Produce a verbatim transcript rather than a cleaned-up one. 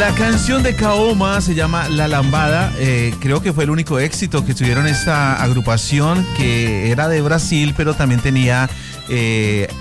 La canción de Kaoma se llama La Lambada. Eh, creo que fue el único éxito que tuvieron esta agrupación, que era de Brasil, pero también tenía eh,